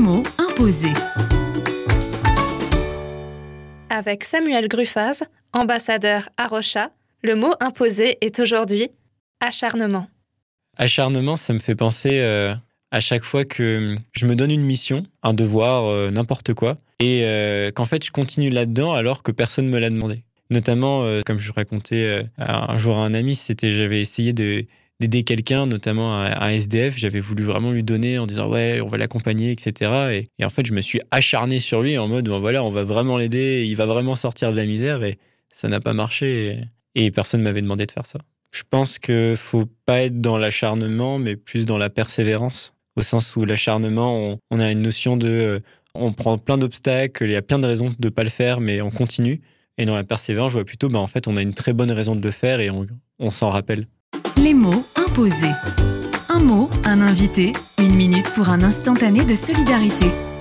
mots imposés. Avec Samuel Gruffaz, ambassadeur à Rocha, le mot imposé est aujourd'hui acharnement. Acharnement, ça me fait penser à chaque fois que je me donne une mission, un devoir, n'importe quoi, et qu'en fait je continue là-dedans alors que personne ne me l'a demandé. Notamment, comme je racontais un jour à un ami, j'avais essayé d'aider quelqu'un, notamment un SDF. J'avais voulu vraiment lui donner en disant ouais, on va l'accompagner, etc. Et en fait, je me suis acharné sur lui en mode bon, voilà, on va vraiment l'aider, il va vraiment sortir de la misère. Et ça n'a pas marché. Et personne m'avait demandé de faire ça. Je pense qu'il faut pas être dans l'acharnement, mais plus dans la persévérance. Au sens où l'acharnement, on a une notion de on prend plein d'obstacles, il y a plein de raisons de ne pas le faire, mais on continue. Et dans la persévérance, je vois plutôt, en fait, on a une très bonne raison de le faire et on s'en rappelle. Les mots imposés. Un mot, un invité, 1 minute pour un instantané de solidarité.